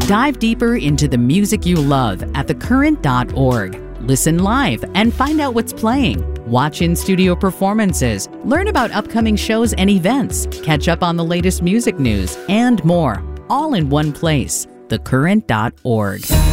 Dive deeper into the music you love at thecurrent.org. Listen live and find out what's playing. Watch in-studio performances, learn about upcoming shows and events, catch up on the latest music news, and more, all in one place, thecurrent.org.